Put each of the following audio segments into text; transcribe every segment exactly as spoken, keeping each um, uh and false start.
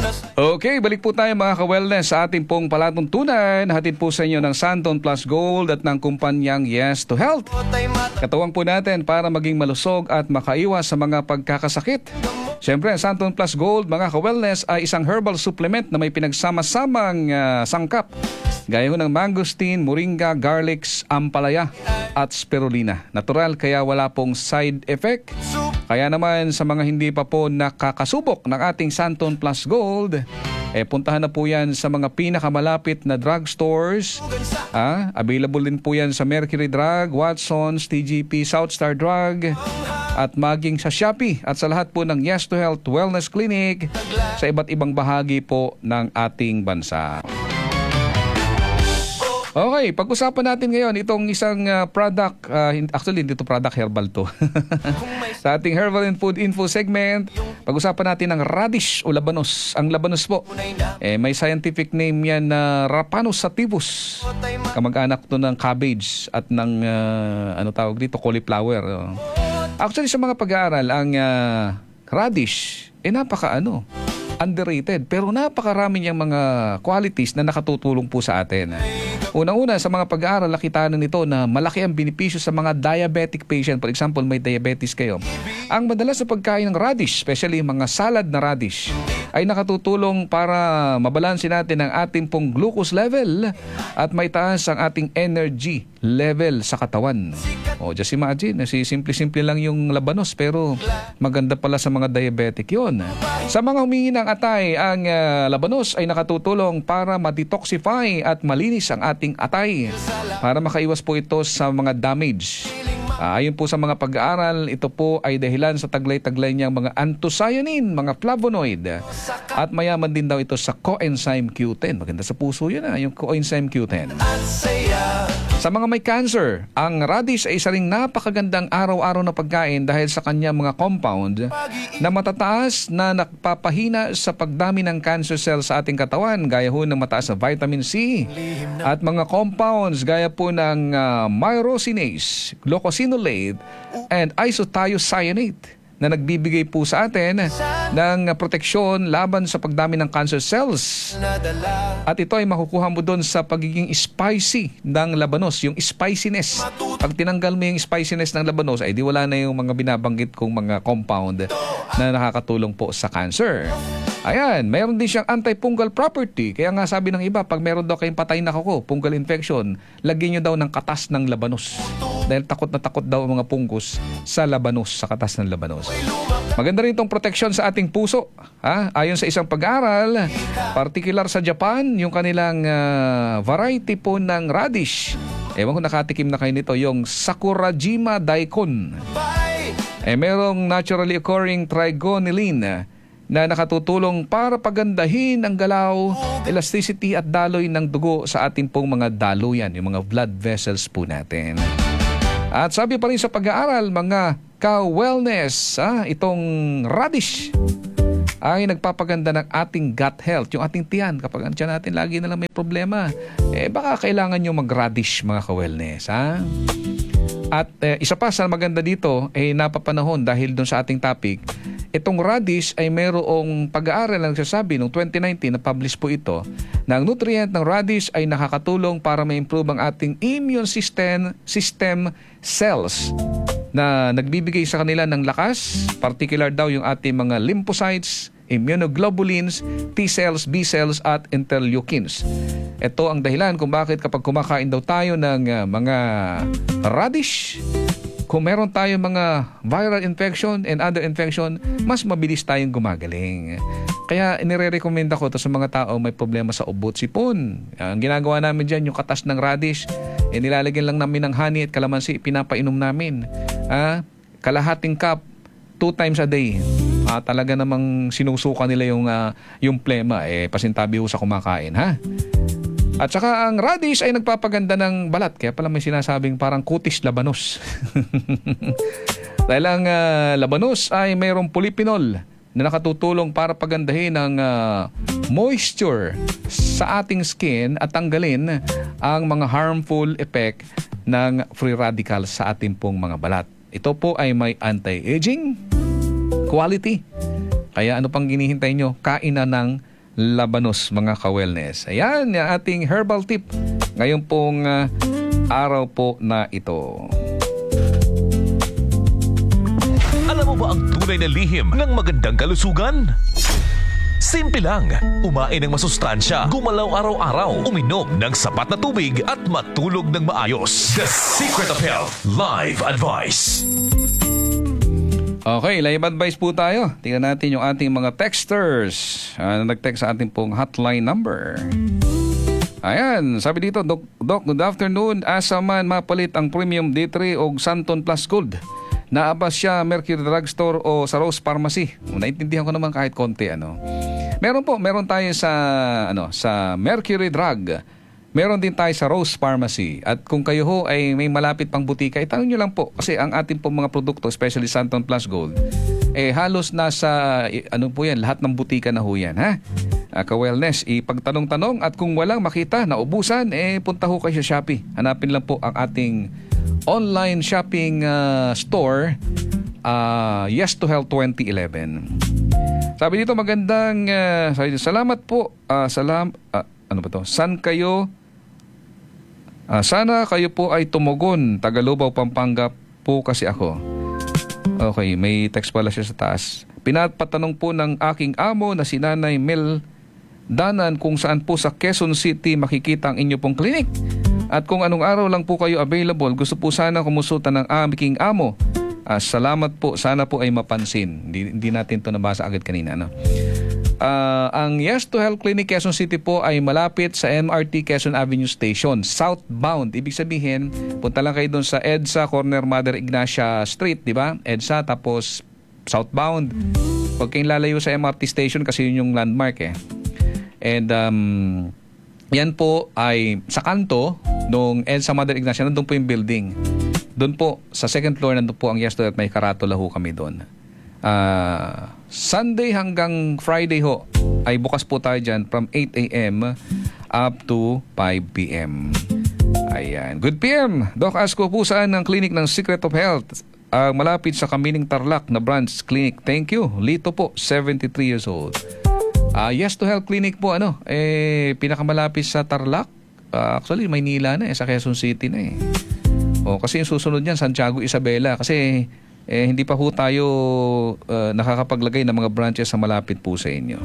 Okay, balik po tayo mga ka-wellness sa ating pong palatuntunan. Hatid po sa inyo ng Santon Plus Gold at ng kumpanyang Yes to Health. Katuwang po natin para maging malusog at makaiwas sa mga pagkakasakit. Siyempre, ang Santon Plus Gold, mga ka-wellness, ay isang herbal supplement na may pinagsama-samang uh, sangkap. Gaya ho ng mangosteen, moringa, garlic, ampalaya at spirulina. Natural kaya wala pong side effect. Kaya naman sa mga hindi pa po nakakasubok ng ating Santon Plus Gold, eh puntahan na po yan sa mga pinakamalapit na drugstores. Ah, available din po yan sa Mercury Drug, Watsons, T G P, Southstar Drug, at maging sa Shopee at sa lahat po ng Yes to Health Wellness Clinic sa iba't ibang bahagi po ng ating bansa. Okay, pag-usapan natin ngayon itong isang uh, product, uh, actually hindi ito product, herbal to. Sa ating Herbal and Food Info segment, pag-usapan natin ang radish o labanos. Ang labanos po, eh, may scientific name yan na uh, Rapanus sativus. Kamag-anak to ng cabbage at ng, uh, ano tawag dito, cauliflower. Actually sa mga pag-aaral, ang uh, radish, eh napaka ano, underrated. Pero napakarami niyang mga qualities na nakatutulong po sa atin. Unang-una, sa mga pag-aaral, nakita na nito na malaki ang benepisyo sa mga diabetic patient. For example, may diabetes kayo. Ang madalas sa pagkain ng radish, especially mga salad na radish, ay nakatutulong para mabalansin natin ang ating pong glucose level at may taas ang ating energy level sa katawan. O, just imagine, simple-simple lang yung labanos pero maganda pala sa mga diabetic yun. Sa mga humingi ng atay, ang uh, labanos ay nakatutulong para ma-detoxify at malinis ang ating atay para makaiwas po ito sa mga damage. Uh, ayon po sa mga pag-aaral, ito po ay dahilan sa taglay-taglay niyang mga anthocyanin, mga flavonoid. At mayaman din daw ito sa coenzyme Q ten. Maganda sa puso yun, ah, yung coenzyme Q ten. Sa mga may cancer, ang radish ay isa ring napakagandang araw-araw na pagkain dahil sa kanyang mga compound na matataas na nagpapahina sa pagdami ng cancer cells sa ating katawan, gaya ho ng mataas na vitamin C at mga compounds gaya po ng uh, myrosinase, glucosinolate, and isothiocyanate na nagbibigay po sa atin ng proteksyon laban sa pagdami ng cancer cells. At ito ay makukuha mo doon sa pagiging spicy ng labanos, yung spiciness. Pag tinanggal mo yung spiciness ng labanos, ay di wala na yung mga binabanggit kong mga compound na nakakatulong po sa cancer. Ayan, mayroon din siyang anti-fungal property. Kaya nga sabi ng iba, pag meron daw kayong patay na kuko, fungal infection, lagyan nyo daw ng katas ng labanos. Dahil takot na takot daw ang mga fungus sa labanos, sa katas ng labanos. Maganda rin itong proteksyon sa ating puso. Ha? Ayon sa isang pag-aaral, particular sa Japan, yung kanilang uh, variety po ng radish. Ewan ko nakatikim na kayo nito, yung Sakurajima Daikon. Eh, merong naturally occurring trigonelline na nakatutulong para pagandahin ang galaw, elasticity at daloy ng dugo sa ating pong mga daluyan, yung mga blood vessels po natin. At sabi pa rin sa pag-aaral, mga ka-wellness, ah, itong radish ay nagpapaganda ng ating gut health, yung ating tiyan. Kapag ang tiyan natin lagi na lang may problema, eh baka kailangan nyo mag-radish, mga ka-wellness. Ha? At eh, isa pa sa maganda dito, eh napapanahon dahil doon sa ating topic, itong radish ay mayroong pag-aaral na nagsasabi noong twenty nineteen na publish po ito na ang nutrient ng radish ay nakakatulong para ma-improve ang ating immune system, system cells na nagbibigay sa kanila ng lakas, particular daw yung ating mga lymphocytes, immunoglobulins, T cells, B cells at interleukins. Ito ang dahilan kung bakit kapag kumakain daw tayo ng uh, mga radish, kung meron tayong mga viral infection and other infection, mas mabilis tayong gumagaling. Kaya inire-recommend ako to sa mga tao may problema sa ubo at sipon. Ang ginagawa namin dyan, yung katas ng radish, eh, nilalagyan lang namin ng honey at kalamansi, pinapainom namin. Ah, kalahating cup, two times a day. Ah, talaga namang sinusuka nila yung, uh, yung plema. Eh, pasintabi ho sa kumakain, ha? At saka ang radish ay nagpapaganda ng balat. Kaya pala may sinasabing parang kutis labanos. Dahil ang uh, labanos ay mayroong polyphenol na nakatutulong para pagandahin ang uh, moisture sa ating skin at tanggalin ang mga harmful effect ng free radicals sa ating pong mga balat. Ito po ay may anti-aging quality. Kaya ano pang hinihintay nyo? Kain na ng labanos, mga ka-wellness. Ayan, yung ating herbal tip ngayon pong uh, araw po na ito. Alam mo ba ang tunay na lihim ng magandang kalusugan? Simple lang, umain ng masustansya, gumalaw araw-araw, uminom ng sapat na tubig at matulog ng maayos. The Secret of Health Live Advice. Okay, live advice po tayo. Tingnan natin yung ating mga texters uh, na nag-text sa ating pong hotline number. Ayan, sabi dito, Doc, Doc, good afternoon. Asa man mapalit ang Premium D three o Santon Plus Gold? Naabas siya Mercury Drugstore o sa Rose Pharmacy? Naintindihan ko naman kahit konti, ano. Meron po, meron tayo sa ano, sa Mercury Drug. Meron din tayo sa Rose Pharmacy. At kung kayo ho ay may malapit pang butika, itanong nyo lang po kasi ang ating po mga produkto, especially Santon Plus Gold, eh halos nasa ano po yan, lahat ng butika na ho yan, ha? Uh, ka-wellness, ipagtanong-tanong at kung walang makita, naubusan, eh punta ho kayo sa Shopee. Hanapin lang po ang ating online shopping uh, store, uh, Yes to Health twenty eleven. Sabi dito, magandang uh, sabi dito, salamat po. Uh, salam, uh, ano ba to? San kayo? Uh, sana kayo po ay tumugon. Tagalubaw, Pampanga po kasi ako. Okay, may text pala siya sa taas. Pinapatanong po ng aking amo na si Nanay Mel Danan kung saan po sa Quezon City makikita ang inyo pong clinic. At kung anong araw lang po kayo available, gusto po sana kumusutan ng aming amo. Uh, salamat po, sana po ay mapansin. Hindi, hindi natin ito nabasa agad kanina, no? Uh, ang Yes to Health Clinic Quezon City po ay malapit sa M R T Quezon Avenue Station, southbound. Ibig sabihin, punta lang kayo doon sa EDSA, corner Mother Ignacia Street, di ba? EDSA, tapos southbound. Huwag kayong lalayo sa M R T station kasi yun yung landmark eh. And um, yan po ay sa kanto nung EDSA Mother Ignacia, nandun po yung building. Doon po, sa second floor, nandun po ang Yes to Health. May karatula ho kami doon. Uh, Sunday hanggang Friday ho, ay bukas po tayo dyan from eight a.m. up to five p.m. Ayan. Good P M. Doc, ask ko po saan ang clinic ng Secret of Health? Uh, malapit sa Kamining Tarlac na branch clinic. Thank you. Lito po, seventy-three years old. Uh, Yes to Health Clinic po, ano, eh, pinakamalapit sa Tarlac. Uh, actually, Maynila na eh, sa Quezon City na eh. O, kasi yung susunod niyan, Santiago Isabela. Kasi eh, hindi pa ho tayo uh, nakakapaglagay ng mga branches sa malapit po sa inyo.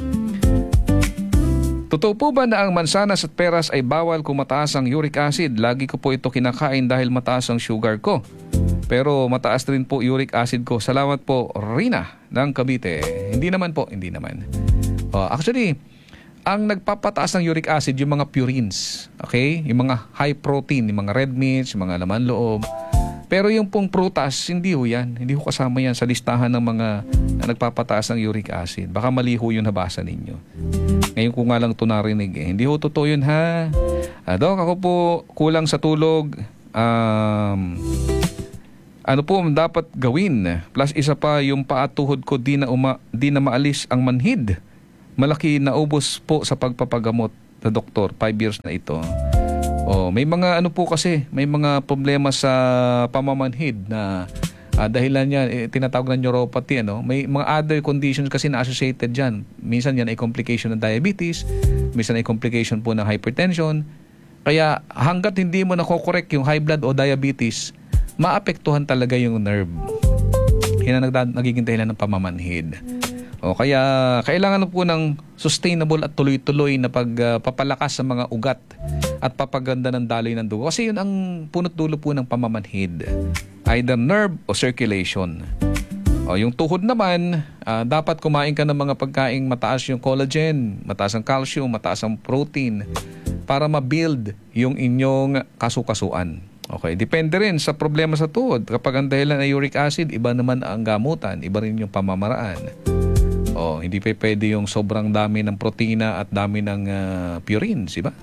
Totoo po ba na ang mansanas at peras ay bawal kung mataas ang uric acid? Lagi ko po ito kinakain dahil mataas ang sugar ko. Pero mataas rin po uric acid ko. Salamat po, Rina ng Cavite. Hindi naman po, hindi naman. Uh, actually, ang nagpapataas ng uric acid yung mga purines. Okay? Yung mga high protein, yung mga red meats, yung mga laman loob. Pero yung pong prutas, hindi ho yan. Hindi ho kasama yan sa listahan ng mga na nagpapataas ng uric acid. Baka mali ho yung nabasa ninyo. Ngayon ko nga lang ito narinig eh. Hindi ho totoo yun ha. Uh, Dok, ako po kulang sa tulog. Um, ano po dapat gawin? Plus isa pa yung paatuhod ko di na, uma, di na maalis ang manhid. Malaki na ubos po sa pagpapagamot na doktor. Five years na ito. Oh, may mga ano po kasi, may mga problema sa pamamanhid na uh, dahilan yan, eh, tinatawag na neuropathy. Ano? May mga other conditions kasi na associated dyan. Minsan yan ay complication ng diabetes, minsan ay complication po ng hypertension. Kaya hanggat hindi mo nakokorek yung high blood o diabetes, maapektuhan talaga yung nerve. Yan ang nagda- nagiging dahilan ng pamamanhid. O kaya kailangan po ng sustainable at tuloy-tuloy na pagpapalakas uh, sa mga ugat at papaganda ng daloy ng dugo. Kasi yun ang punot dulo po ng pamamanhid. Either nerve o circulation. O yung tuhod naman, uh, dapat kumain ka ng mga pagkaing mataas yung collagen, mataas ang calcium, mataas ang protein para ma-build yung inyong kasukasuan. Okay, depende rin sa problema sa tuhod. Kapag ang dahilan ay uric acid, iba naman ang gamutan, iba rin yung pamamaraan. Oh, hindi pa pwede yung sobrang dami ng protina at dami ng uh, purines, di ba?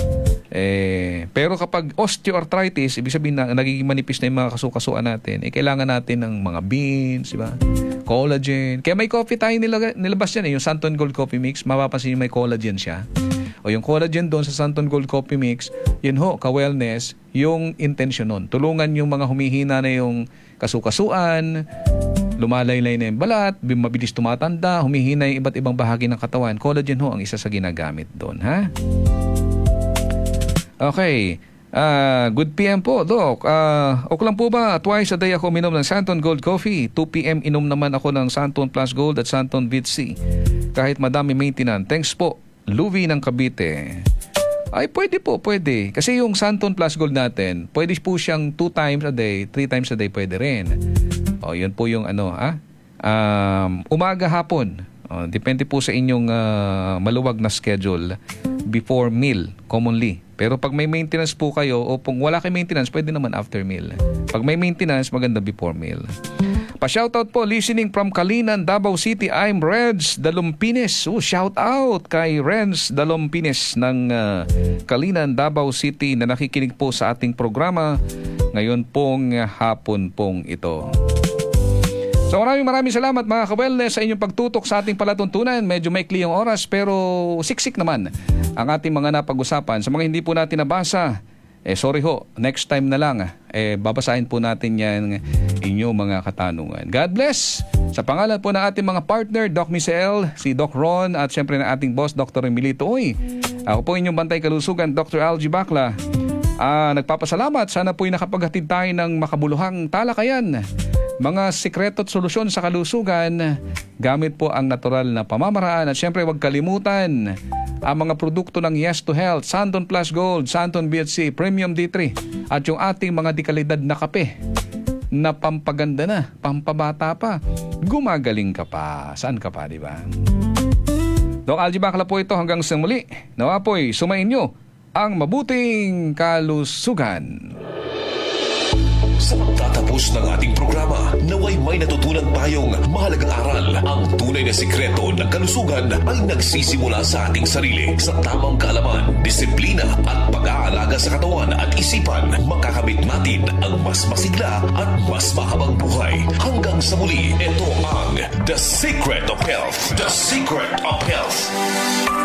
Eh, pero kapag osteoarthritis, ibig sabihin na nagiging manipis na yung mga kasukasuan natin, eh kailangan natin ng mga beans, di ba? Collagen. Kaya may coffee tayo nilagay, nilabas yan eh, yung Santon Gold Coffee Mix, mapapansin yung may collagen siya. O yung collagen doon sa Santon Gold Coffee Mix, yun ho, ka-wellness, yung intention nun. Tulungan yung mga humihina na yung kasukasuan, lumalaylay na yung balat, mabilis tumatanda, humihina yung iba't ibang bahagi ng katawan. Collagen ho ang isa sa ginagamit doon, ha? Okay. Uh, good P M po, Doc. Uh, okay lang po ba? Twice a day ako minom ng Santon Gold Coffee. two p.m. inom naman ako ng Santon Plus Gold at Santon Vit C. Kahit madami maintenance. Thanks po. Luvi ng Cavite. Ay, pwede po, pwede. Kasi yung Santon Plus Gold natin, pwede po siyang two times a day, three times a day, pwede rin. O, yun po yung ano, ha? Um, umaga, hapon. O, depende po sa inyong uh, maluwag na schedule before meal, commonly. Pero pag may maintenance po kayo o kung wala kayong maintenance, pwede naman after meal. Pag may maintenance, maganda before meal. Pa-shoutout po, listening from Kalinan, Davao City, I'm Reds Dalumpines. Oh, shoutout kay Reds Dalumpines ng uh, Kalinan, Davao City na nakikinig po sa ating programa ngayon pong hapon pong ito. So maraming maraming salamat mga ka-wellness sa inyong pagtutok sa ating palatuntunan. Medyo maikli yung oras pero siksik naman ang ating mga napag-usapan. Sa mga hindi po natin nabasa, eh sorry ho, next time na lang. Eh babasahin po natin yan inyong mga katanungan. God bless! Sa pangalan po ng ating mga partner, Doc Misael, si Doc Ron at syempre ng ating boss, Doctor Emilito Oy. Ako po inyong bantay kalusugan, Doctor Algie Bacla. Ah, nagpapasalamat. Sana po'y nakapaghatid tayo ng makabuluhang talakayan. Mga sikreto at solusyon sa kalusugan gamit po ang natural na pamamaraan. At syempre huwag kalimutan ang mga produkto ng Yes to Health, Santon Plus Gold, Santon B H C, Premium D three at yung ating mga dekalidad na kape na pampaganda na, pampabata pa, gumagaling ka pa. Saan ka pa, di ba? Doc Algie Bacla po ito hanggang sa muli. Nawa po'y sumain nyo ang mabuting kalusugan. Sa pagtatapos ng ating programa, naway may natutunan tayong mahalagang aral. Ang tunay na sikreto ng kalusugan ay nagsisimula sa ating sarili. Sa tamang kaalaman, disiplina at pag-aalaga sa katawan at isipan, makakamit natin ang mas masigla at mas mahabang buhay. Hanggang sa muli, ito ang The Secret of Health. The Secret of Health.